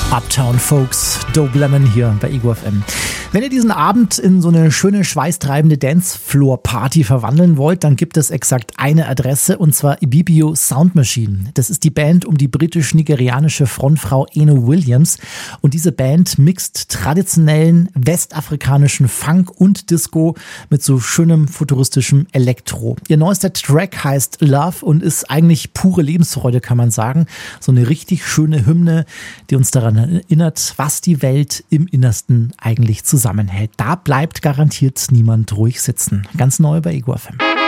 Uptown Folks, Dope Lemon hier bei Ego FM. Wenn ihr diesen Abend in so eine schöne, schweißtreibende Dancefloor-Party verwandeln wollt, dann gibt es exakt eine Adresse, und zwar Ibibio Sound Machine. Das ist die Band um die britisch-nigerianische Frontfrau Eno Williams. Und diese Band mixt traditionellen westafrikanischen Funk und Disco mit so schönem futuristischem Elektro. Ihr neuester Track heißt Love und ist eigentlich pure Lebensfreude, kann man sagen. So eine richtig schöne Hymne, die uns daran erinnert, was die Welt im Innersten eigentlich zusammenhält. Da bleibt garantiert niemand ruhig sitzen. Ganz neu bei Ego FM.